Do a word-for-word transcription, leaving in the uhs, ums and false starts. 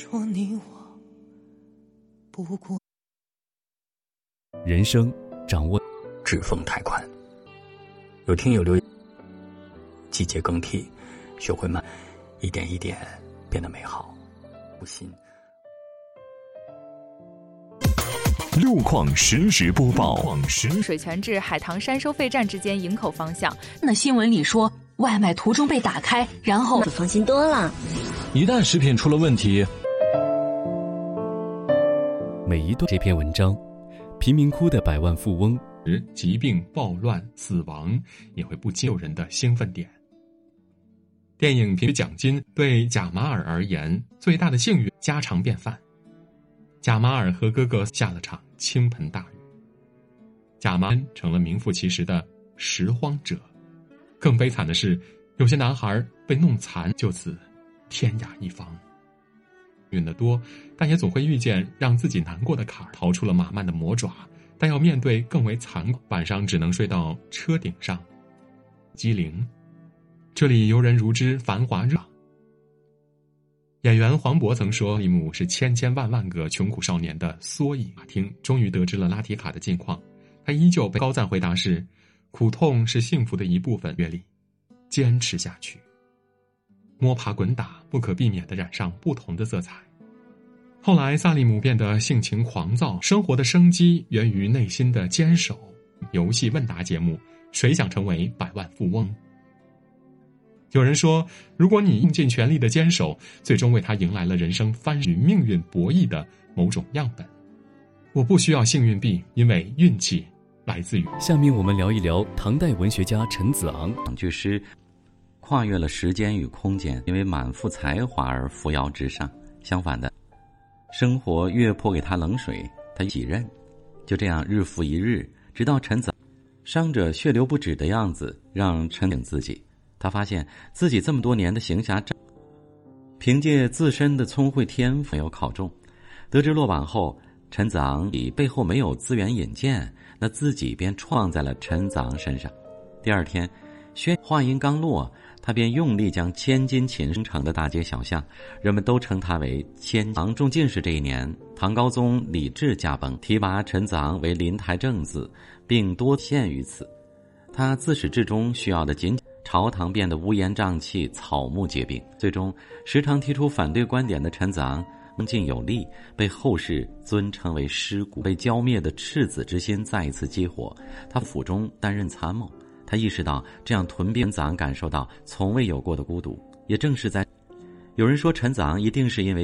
说你我不过。 人生掌握指缝太宽。有听友留言，季节更替，学会慢，一点一点变得美好。不信。 路况实时播报。 水泉至海棠山收费站之间营口方向。 那新闻里说外卖途中被打开，然后放心多了。 一旦食品出了问题， 每一段这篇文章，贫民窟的百万富翁， 疾病、暴乱、死亡也会不禁诱人的兴奋点。电影评奖金对贾马尔而言最大的幸运家常便饭。贾马尔和哥哥下了场倾盆大雨，贾马尔成了名副其实的拾荒者。更悲惨的是，有些男孩被弄残，就此天涯一方。运得多，但也总会遇见让自己难过的坎儿，逃出了马曼的魔爪，但要面对更为残酷，晚上只能睡到车顶上。机灵，这里游人如织，繁华热。演员黄渤曾说，利姆是千千万万个穷苦少年的缩影。马汀终于得知了拉提卡的近况，他依旧被高赞回答是：苦痛是幸福的一部分，阅历，坚持下去。摸爬滚打，不可避免地染上不同的色彩。后来萨利姆变得性情狂躁，生活的生机源于内心的坚守。游戏问答节目，谁想成为百万富翁？有人说，如果你用尽全力的坚守，最终为他迎来了人生翻与命运博弈的某种样本。我不需要幸运币，因为运气来自于。 下面我们聊一聊唐代文学家陈子昂。 两句诗跨越了时间与空间，因为满腹才华而扶摇直上。相反的，生活越泼给他冷水，他喜任。就这样日复一日，直到陈子昂伤者血流不止的样子，让陈醒自己。他发现自己这么多年的行侠仗，凭借自身的聪慧天赋没有考中。得知落榜后，陈子昂以背后没有资源引荐，那自己便撞在了陈子昂身上。第二天，宣话音刚落，他便用力将千金琴生成的大街小巷，人们都称他为千昂。中进士这一年，唐高宗李治驾崩，提拔陈子昂为临台正字，并多献于此。他自始至终需要的仅朝堂变得乌烟瘴气，草木皆兵。最终时常提出反对观点的陈子昂恭敬有力，被后世尊称为尸骨。被浇灭的赤子之心再一次激活，他府中担任参谋。他意识到这样屯兵，陈子昂感受到从未有过的孤独。也正是在有人说陈子昂一定是因为